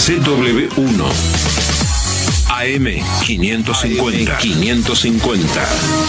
CW1 AM 550.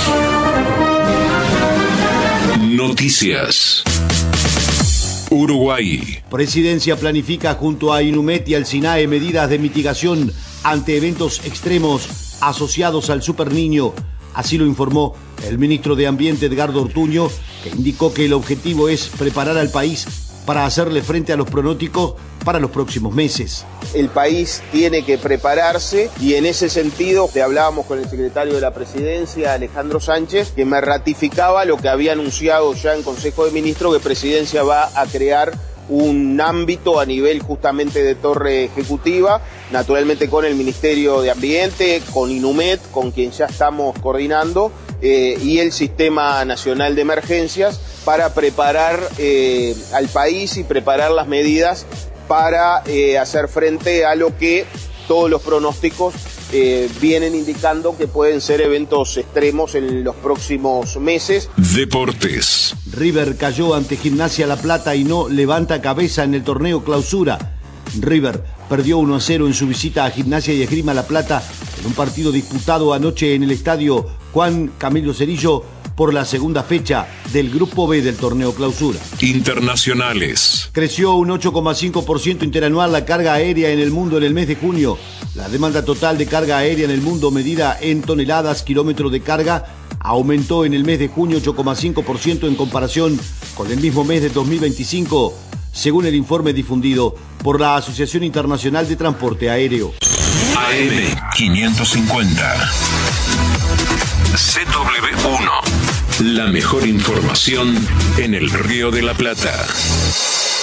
Noticias. Uruguay. Presidencia planifica junto a Inumet y al SINAE medidas de mitigación ante eventos extremos asociados al Superniño. Así lo informó el ministro de Ambiente, Edgardo Ortuño, que indicó que el objetivo es preparar al país para hacerle frente a los pronósticos para los próximos meses. El país tiene que prepararse y en ese sentido hablábamos con el secretario de la Presidencia, Alejandro Sánchez, que me ratificaba lo que había anunciado ya en Consejo de Ministros, que Presidencia va a crear un ámbito a nivel justamente de torre ejecutiva, naturalmente con el Ministerio de Ambiente, con Inumet, con quien ya estamos coordinando, y el Sistema Nacional de Emergencias para preparar al país y preparar las medidas para hacer frente a lo que todos los pronósticos vienen indicando que pueden ser eventos extremos en los próximos meses. Deportes. River cayó ante Gimnasia La Plata y no levanta cabeza en el torneo Clausura. River perdió 1-0 en su visita a Gimnasia y Esgrima La Plata en un partido disputado anoche en el estadio Juan Camilo Cerillo por la segunda fecha del Grupo B del torneo Clausura. Internacionales. Creció un 8,5% interanual la carga aérea en el mundo en el mes de junio. La demanda total de carga aérea en el mundo, medida en toneladas kilómetros de carga, aumentó en el mes de junio 8,5% en comparación con el mismo mes de 2025, según el informe difundido por la Asociación Internacional de Transporte Aéreo. AM 550. CW1. La mejor información en el Río de la Plata.